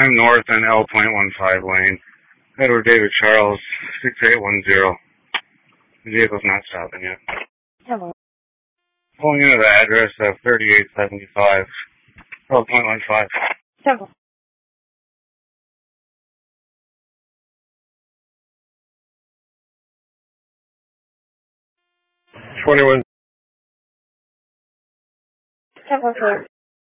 I'm north on L.15 lane. Edward David Charles, 6810. The vehicle's not stopping yet. Hello. Pulling into the address of 3875, L.15. Hello. 21. Hello, sir.